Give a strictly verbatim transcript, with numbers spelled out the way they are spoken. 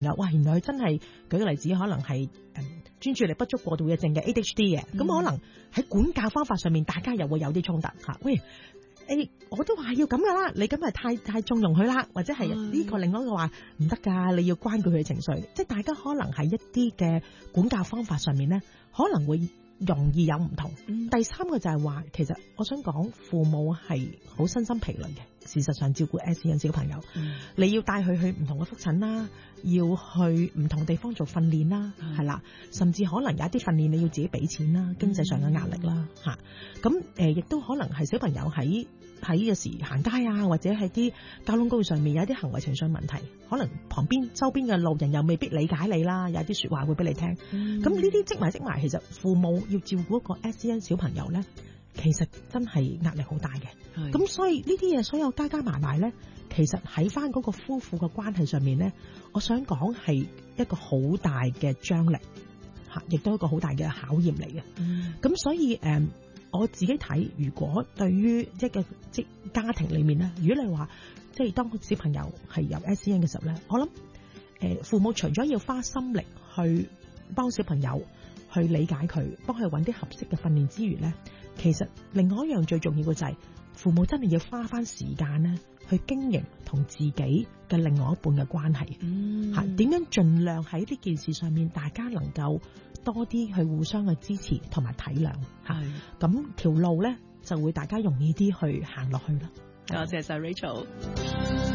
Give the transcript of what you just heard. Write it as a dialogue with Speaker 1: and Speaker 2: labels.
Speaker 1: 啦，哇，原來佢真係舉個例子，可能係誒專注力不足過度嘅症嘅 A D H D 嘅，咁、嗯、可能喺管教方法上面，大家又會有啲衝突嚇。喂，誒、欸，我都話要咁噶啦，你咁係太太縱容佢啦，或者係呢個另外一個話唔得㗎，你要關顧佢嘅情緒，即係大家可能喺一啲嘅管教方法上面咧，可能會容易有唔同。嗯、第三個就係話，其實我想講父母係好身心疲累嘅。事實上照顧 S E N 小朋友，嗯、你要帶佢去唔同嘅復診啦，要去唔同地方做訓練啦，係、嗯、啦，甚至可能有一啲訓練你要自己俾錢啦，經濟上嘅壓力啦，嚇、嗯。咁誒亦都可能係小朋友喺喺嘅時行街啊，或者喺啲交通工具上面有一啲行為情緒問題，可能旁邊周邊嘅路人又未必理解你啦，有啲説話會俾你聽。咁呢啲積埋積埋，其實父母要照顧一個 S E N 小朋友咧，其實真係壓力好大嘅。咁所以呢啲嘢所有加加埋埋咧，其實喺翻嗰個夫婦嘅關係上面咧，我想講係一個好大嘅張力嚇，亦都係一個好大嘅考驗嚟嘅。咁、嗯、所以誒、呃，我自己睇，如果對於一個即家庭裡面咧，如果你話即係當小朋友係有 S E N 嘅時候咧，我諗誒、呃、父母除咗要花心力去幫小朋友去理解佢，幫佢揾啲合適嘅訓練之餘咧，其實另外一樣最重要嘅就係、是。父母真係要花翻時間咧，去經營同自己嘅另外一半嘅關係，嚇點、嗯、樣盡量喺呢件事上面，大家能夠多啲去互相嘅支持同埋體諒，嚇咁條路咧就會大家容易啲去行落去啦。
Speaker 2: 多謝晒 Rachel。